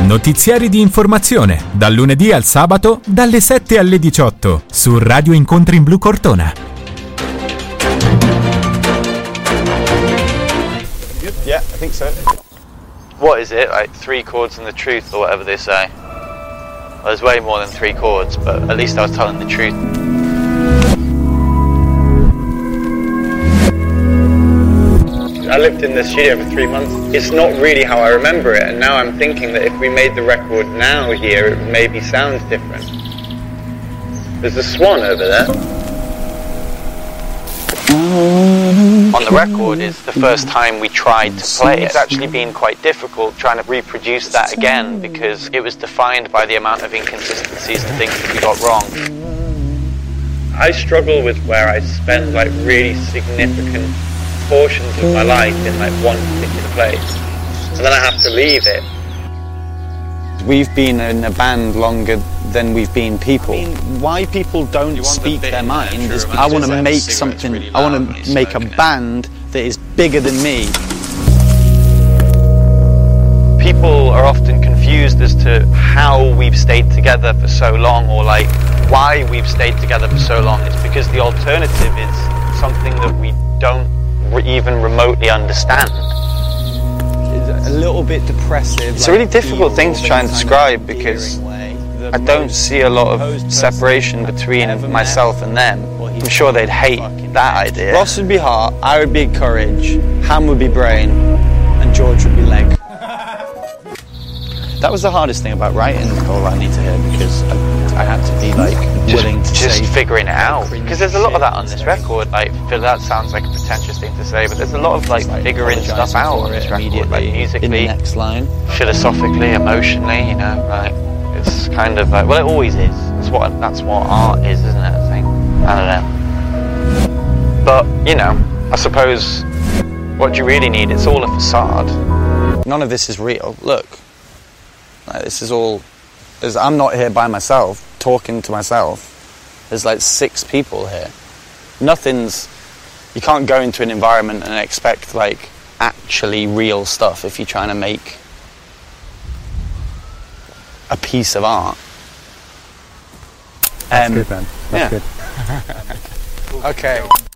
Notiziari di informazione, dal lunedì al sabato, dalle 7 alle 18, su Radio Incontri in Blu Cortona. Yeah, I think so. What is it? Like 3 chords and the truth, or whatever they say? Well, there's way more than 3 chords, but at least I was telling the truth. I lived in the studio for 3 months. It's not really how I remember it, and now I'm thinking that if we made the record now here, it maybe sounds different. There's a swan over there. On the record is the first time we tried to play. It's actually been quite difficult trying to reproduce that again because it was defined by the amount of inconsistencies and things that we got wrong. I struggle with where I spend like really significant portions of my life in like one particular place, and then I have to leave it. We've been in a band longer than we've been people. I mean, why people don't speak their mind is because I want to make something, I want to make a band that is bigger than me. People are often confused as to how we've stayed together for so long, or like why we've stayed together for so long. It's because the alternative is something that we don't even remotely understand. It's a little bit depressive. It's a really difficult thing to try and describe because I don't see a lot of separation between myself and them. I'm sure they'd hate that idea. Ross would be heart, I would be courage, Ham would be brain, and George would be leg. That was the hardest thing about writing All I Need to Hear, because I had to be like willing to just figuring it out. Because there's a lot of that on this record. Like, that sounds like a pretentious thing to say, but there's a lot of like figuring stuff out on this record, like musically, in the next line, philosophically, emotionally. You know, like it's kind of like, well, it always is. That's what art is, isn't it? I think. I don't know. But you know, I suppose what do you really need? It's all a facade. None of this is real. Look. This is all, I'm not here by myself, talking to myself. There's like 6 people here. You can't go into an environment and expect like actually real stuff if you're trying to make a piece of art. That's good, man. That's good. Okay.